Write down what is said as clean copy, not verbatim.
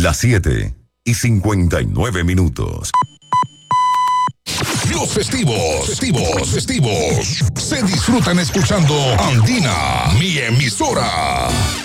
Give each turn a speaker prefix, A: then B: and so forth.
A: Las 7:59.
B: Los festivos se disfrutan escuchando Andina, mi emisora.